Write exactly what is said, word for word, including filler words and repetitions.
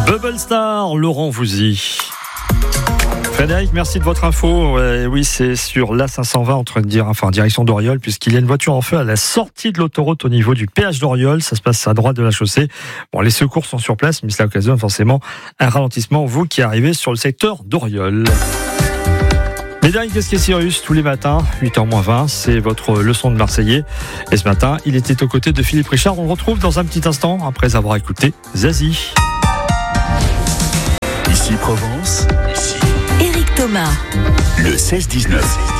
Bubble Star, Laurent Voulzy. Frédéric, merci de votre info. Euh, oui, c'est sur l'A cinq cent vingt, en train de dire, enfin, en direction d'Oriol, puisqu'il y a une voiture en feu à la sortie de l'autoroute au niveau du péage d'Oriol. Ça se passe à droite de la chaussée. Bon, les secours sont sur place, mais cela occasionne forcément un ralentissement, vous qui arrivez sur le secteur d'Oriol. Mesdames, qu'est-ce qui est Cyrus tous les matins, huit heures moins vingt, c'est votre leçon de Marseillais. Et ce matin, il était aux côtés de Philippe Richard. On le retrouve dans un petit instant, après avoir écouté Zazie. Ici Provence, ici Éric Thomas. Le seize dix-neuf.